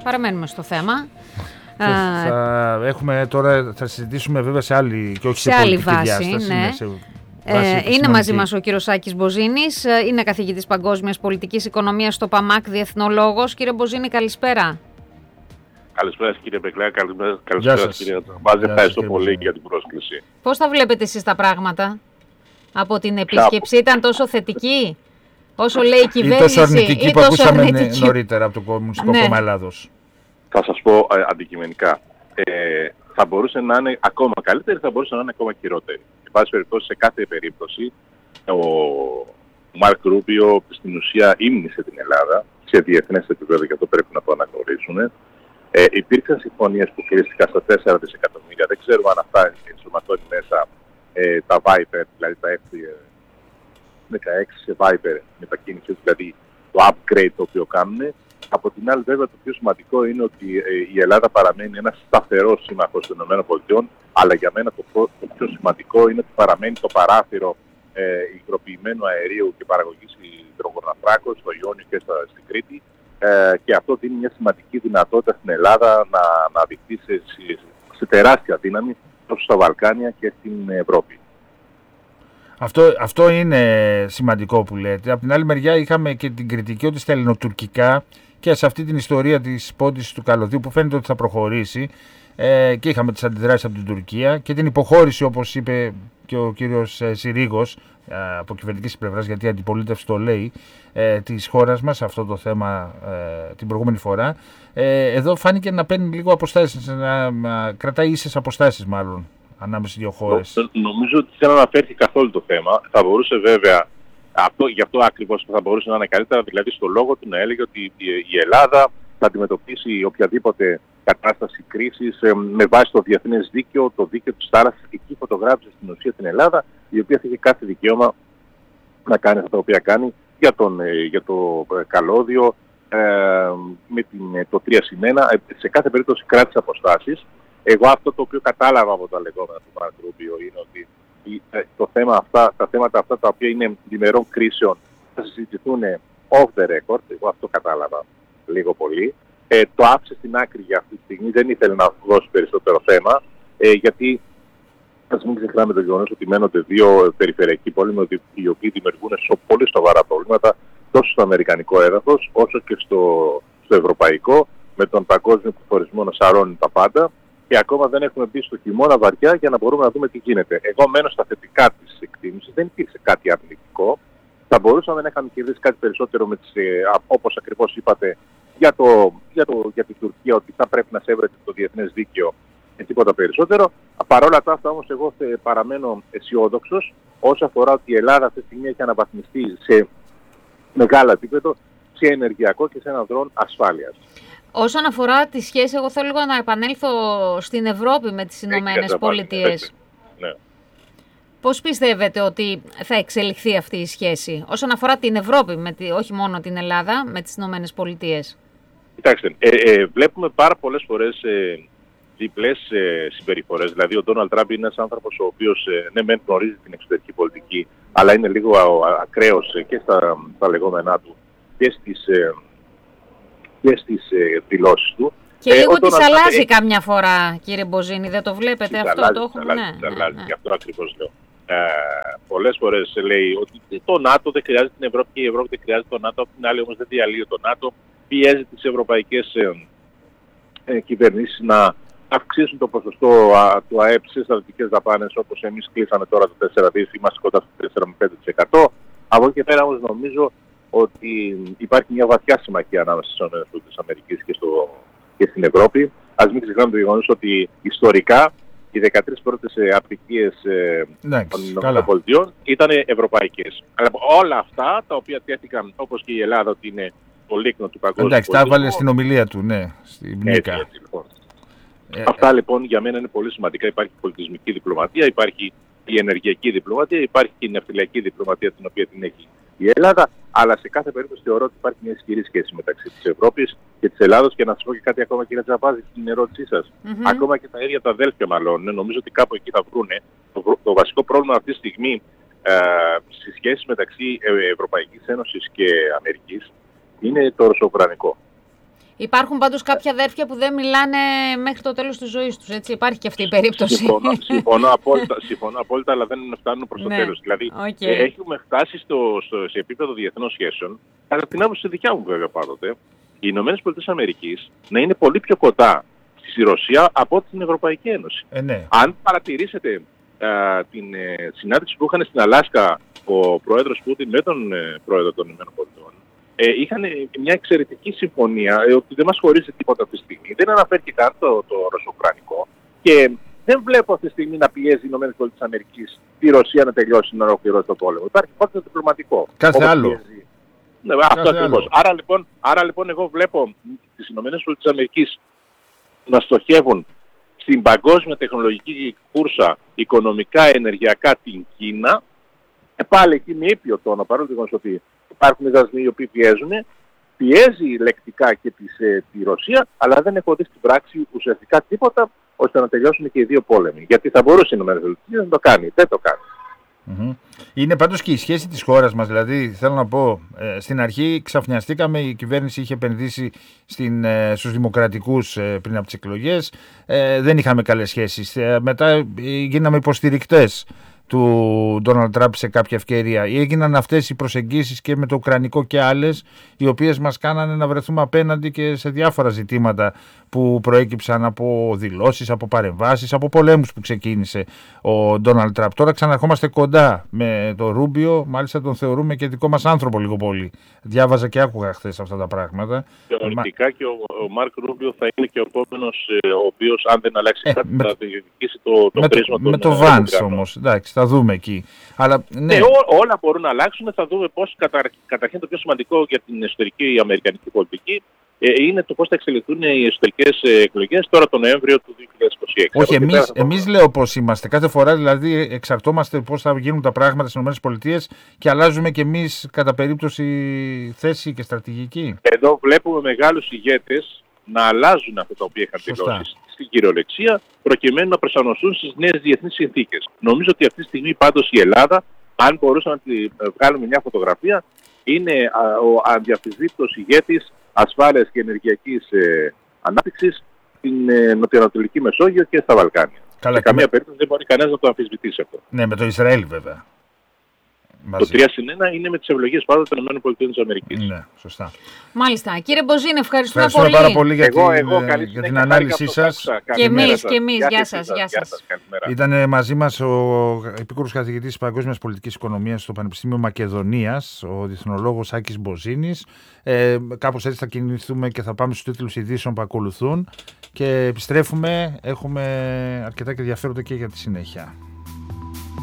παραμένουμε στο θέμα. Θα συζητήσουμε βέβαια σε άλλη και όχι σε άλλη πολιτική βάση, διάσταση. Ναι. Είναι μαζί μας ο κύριος Άκης Μποζίνης, είναι καθηγητής παγκόσμιας πολιτικής οικονομίας στο ΠΑΜΑΚ, διεθνολόγος. Κύριε Μποζίνη, καλησπέρα. Καλησπέρα κύριε Μπεκλέα, καλησπέρα κύριε Μπάζε, ευχαριστώ πολύ για την πρόσκληση. Πώς τα βλέπετε εσείς τα πράγματα από την επίσκεψη, ήταν τόσο θετική όσο λέει η κυβέρνηση ή τόσο αρνητική που ακούσαμε νωρίτερα από το Κομμουνιστικό Κόμμα Ελλάδος? Θα σας πω αντικειμενικά, θα μπορούσε να είναι ακόμα καλύτερη, θα μπορούσε να είναι ακόμα χειρότερη. Εν πάση περιπτώσει, σε κάθε περίπτωση, ο Μάρκ Ρούμπιο στην ουσία ύμνησε την Ελλάδα σε διεθνές επίπεδο, και αυτό πρέπει να το αναγνωρίσουμε. Υπήρξαν συμφωνίες που κλείστηκαν στα 4 δισεκατομμύρια. Δεν ξέρουμε αν αυτά ενσωματώνει μέσα τα Viper, δηλαδή τα F-16 σε Viper μετακίνηση, δηλαδή το upgrade το οποίο κάνουν. Από την άλλη, βέβαια, το πιο σημαντικό είναι ότι η Ελλάδα παραμένει ένας σταθερός σύμμαχος των ΗΠΑ, αλλά για μένα το πιο σημαντικό είναι ότι παραμένει το παράθυρο υγροποιημένου αερίου και παραγωγής υδρογοναθράκων στο Ιόνιο και στην Κρήτη, και αυτό δίνει μια σημαντική δυνατότητα στην Ελλάδα να δειχθεί σε τεράστια δύναμη τόσο στα Βαλκάνια και στην Ευρώπη. Αυτό είναι σημαντικό που λέτε. Από την άλλη μεριά είχαμε και την κριτική ότι στα ελληνοτουρκικά και σε αυτή την ιστορία της πόντισης του καλωδίου που φαίνεται ότι θα προχωρήσει, και είχαμε τις αντιδράσεις από την Τουρκία και την υποχώρηση, όπως είπε και ο κύριος Συρίγος, από κυβερνητικής πλευράς, γιατί η αντιπολίτευση το λέει, της χώρας μας αυτό το θέμα την προηγούμενη φορά. Εδώ φάνηκε να παίρνει λίγο αποστάσεις, να κρατάει ίσες αποστάσεις μάλλον ανάμεσα στις δύο χώρες. Νομίζω ότι δεν αναφέρθηκε καθόλου το θέμα. Θα μπορούσε βέβαια, γι' αυτό ακριβώς θα μπορούσε να είναι καλύτερα, δηλαδή στο λόγο του να έλεγε ότι η Ελλάδα θα αντιμετωπίσει οποιαδήποτε κατάσταση κρίσης με βάση το διεθνές δίκαιο, το δίκαιο της θάλασσας. Εκεί φωτογράφησε στην ουσία την Ελλάδα, η οποία θα είχε κάθε δικαίωμα να κάνει αυτά τα οποία κάνει για το καλώδιο, με το 3+1. Σε κάθε περίπτωση κράτησε αποστάσεις. Εγώ αυτό το οποίο κατάλαβα από τα λεγόμενα του Μάρκ Ρούμπιο είναι ότι τα θέματα αυτά τα οποία είναι διμερών κρίσεων θα συζητηθούν off the record. Εγώ αυτό κατάλαβα λίγο πολύ. Το άφησε στην άκρη για αυτή τη στιγμή, δεν ήθελε να δώσει περισσότερο θέμα, γιατί ας μην ξεχνάμε το γεγονός ότι μένονται δύο περιφερειακοί πόλεμοι, οι οποίοι δημιουργούν πολύ σοβαρά προβλήματα τόσο στο αμερικανικό έδαφος όσο και στο ευρωπαϊκό, με τον παγκόσμιο πληθωρισμό να σαρώνει τα πάντα, και ακόμα δεν έχουμε μπει στο χειμώνα βαριά για να μπορούμε να δούμε τι γίνεται. Εγώ μένω στα θετικά της εκτίμησης, δεν υπήρξε κάτι αρνητικό. Θα μπορούσαμε να είχαμε κερδίσει κάτι περισσότερο όπως ακριβώς είπατε, για την Τουρκία, ότι θα πρέπει να σέβεται το διεθνές δίκαιο και τίποτα περισσότερο. Παρόλα αυτά όμως εγώ παραμένω αισιόδοξος όσο αφορά ότι η Ελλάδα αυτή τη στιγμή έχει αναβαθμιστεί σε μεγάλο επίπεδο, σε ενεργειακό και σε έναν δρόμο ασφάλειας. Όσον αφορά τη σχέση, εγώ θέλω λίγο να επανέλθω στην Ευρώπη με τις Ηνωμένες Πολιτείες. Ναι. Πώς πιστεύετε ότι θα εξελιχθεί αυτή η σχέση όσον αφορά την Ευρώπη, όχι μόνο την Ελλάδα, με τις Ηνωμένες Πολιτείες? Κοιτάξτε, βλέπουμε πάρα πολλές φορές διπλές συμπεριφορές. Δηλαδή ο Ντόναλντ Τραμπ είναι ένας άνθρωπος ο οποίος μεν γνωρίζει την εξωτερική πολιτική, αλλά είναι λίγο ακραίος και στα λεγόμενά του και στις δηλώσεις του. Και λίγο τις αλλάζει καμιά φορά, κύριε Μποζίνη, δεν το βλέπετε αυτό? Αλλάζει, γι' αυτό ακριβώς λέω. Πολλές φορές λέει ότι το ΝΑΤΟ δεν χρειάζεται την Ευρώπη και η Ευρώπη δεν χρειάζεται το ΝΑΤΟ, από την άλλη όμως δεν διαλύει το ΝΑΤΟ, πιέζει τις ευρωπαϊκές κυβερνήσεις να αυξήσουν το ποσοστό του ΑΕΠ στις στρατιωτικές δαπάνες, όπως εμείς κλείσαμε τώρα το 4 δις, είμαστε κοντά στο 4-5%. Από εκεί και πέρα όμως νομίζω ότι υπάρχει μια βαθιά συμμαχία ανάμεσα στις ΗΠΑ και στην Ευρώπη. Ας μην ξεχνάμε το γεγονός ότι ιστορικά οι 13 πρώτες απικίες των ΗΠΑ ήταν ευρωπαϊκές. Αλλά όλα αυτά τα οποία τέθηκαν, όπως και η Ελλάδα, ότι είναι το λίκνο του παγκόσμιου πολιτισμού. Εντάξει, τα έβαλε στην ομιλία του, ναι, στην Νίκα. Έτσι, λοιπόν. Αυτά λοιπόν για μένα είναι πολύ σημαντικά. Υπάρχει πολιτισμική διπλωματία, υπάρχει η ενεργειακή διπλωματία, υπάρχει και η ναυτιλιακή διπλωματία, την οποία την έχει η Ελλάδα. Αλλά σε κάθε περίπτωση θεωρώ ότι υπάρχει μια ισχυρή σχέση μεταξύ της Ευρώπης και της Ελλάδας. Και να σας πω και κάτι ακόμα, κύριε Τζαβάζη, στην ερώτησή σας. Ακόμα και τα ίδια τα αδέλφια μάλλον, νομίζω ότι κάπου εκεί θα βρούνε. Το βασικό πρόβλημα αυτή τη στιγμή στις σχέσεις μεταξύ Ευρωπαϊκής Ένωσης και Αμερικής είναι το ρωσο-ουκρανικό. Υπάρχουν πάντως κάποια αδέρφια που δεν μιλάνε μέχρι το τέλος της ζωής τους, έτσι. Υπάρχει και αυτή η περίπτωση. Συμφωνώ απόλυτα, αλλά δεν φτάνουν προς το τέλος. Δηλαδή, έχουμε φτάσει σε επίπεδο διεθνών σχέσεων, κατά την άποψη δικιά μου βέβαια πάντοτε, οι Ηνωμένες Πολιτείες Αμερικής να είναι πολύ πιο κοντά στη Ρωσία από την Ευρωπαϊκή Ένωση. Ναι. Αν παρατηρήσετε την συνάντηση που είχαν στην Αλάσκα ο πρόεδρος Πούτιν με τον πρόεδρο των ΗΠΑ, είχαν μια εξαιρετική συμφωνία ότι δεν μας χωρίζει τίποτα αυτή τη στιγμή. Δεν αναφέρθηκε καν το ρωσο-ουκρανικό και δεν βλέπω αυτή τη στιγμή να πιέζει οι ΗΠΑ τη Ρωσία να τελειώσει, να ολοκληρώσει το πόλεμο. Υπάρχει πάντα διπλωματικό. Κάθε άλλο. Ναι, αυτό ακριβώς. Άρα λοιπόν εγώ βλέπω τις ΗΠΑ να στοχεύουν στην παγκόσμια τεχνολογική κούρσα, οικονομικά, ενεργειακά την Κίνα, πάλι εκεί με ήπιο τόνο, παρόλο το ότι υπάρχουν δασμοί οι οποίοι πιέζει λεκτικά και τη Ρωσία, αλλά δεν έχω δει στην πράξη ουσιαστικά τίποτα ώστε να τελειώσουν και οι δύο πόλεμοι. Γιατί θα μπορούσε η ΗΠΑ να το κάνει, δεν το κάνει. Είναι πάντως και η σχέση της χώρας μας, δηλαδή θέλω να πω, στην αρχή ξαφνιαστήκαμε, η κυβέρνηση είχε επενδύσει στους δημοκρατικούς πριν από τις εκλογές, δεν είχαμε καλές σχέσεις, μετά γίναμε υποστηρικτές του Ντόναλντ Τραμπ σε κάποια ευκαιρία. Έγιναν αυτές οι προσεγγίσεις και με το Ουκρανικό και άλλες, οι οποίες μας κάνανε να βρεθούμε απέναντι και σε διάφορα ζητήματα που προέκυψαν από δηλώσεις, από παρεμβάσεις, από πολέμους που ξεκίνησε ο Ντόναλντ Τραμπ. Τώρα ξαναρχόμαστε κοντά με τον Ρούμπιο, μάλιστα τον θεωρούμε και δικό μας άνθρωπο λίγο πολύ. Διάβαζα και άκουγα χθες αυτά τα πράγματα. Θεωρητικά και ο Μάρκ Ρούμπιο θα είναι και ο επόμενος, ο οποίος αν δεν αλλάξει κάτι θα διεκδικήσει το κρίσμα των. Με το Βάνς όμως, εντάξει, θα δούμε εκεί. Αλλά, ναι. Όλα μπορούν να αλλάξουν, θα δούμε πώς καταρχήν το πιο σημαντικό για την εσωτερική αμερικανική πολιτική είναι το πώς θα εξελιχθούν οι εσωτερικές εκλογές τώρα τον Νοέμβριο του 2026. Όχι, εμείς λέω πώς είμαστε. Κάθε φορά δηλαδή εξαρτώμαστε πώς θα γίνουν τα πράγματα στις ΗΠΑ και αλλάζουμε κι εμείς κατά περίπτωση θέση και στρατηγική. Εδώ βλέπουμε μεγάλους ηγέτες να αλλάζουν αυτά τα οποία είχαν δηλώσει στην κυριολεξία προκειμένου να προσαρμοστούν στις νέες διεθνείς συνθήκες. Νομίζω ότι αυτή τη στιγμή πάντως η Ελλάδα, αν μπορούσαμε να τη βγάλουμε μια φωτογραφία, είναι ο αδιαφυσβήτητος ηγέτης ασφάλειας και ενεργειακής ανάπτυξης στην νοτιοανατολική Μεσόγειο και στα Βαλκάνια. Σε καμία περίπτωση δεν μπορεί κανένας να το αμφισβητήσει αυτό. Ναι, με το Ισραήλ βέβαια. Το 3-1 είναι με τις ευλογίες πάντα των ΗΠΑ. Ναι, σωστά. Μάλιστα. Κύριε Μποζίνη, ευχαριστούμε πάρα πολύ για την ανάλυση σας. Και εμείς. Γεια σας. Ήταν μαζί μας ο επίκουρος καθηγητής της Παγκόσμιας Πολιτικής Οικονομίας στο Πανεπιστήμιο Μακεδονίας, ο διεθνολόγος Άκης Μποζίνης. Κάπως έτσι θα κινηθούμε και θα πάμε στους τίτλους ειδήσεων που ακολουθούν και επιστρέφουμε. Έχουμε αρκετά και ενδιαφέροντα και για τη συνέχεια.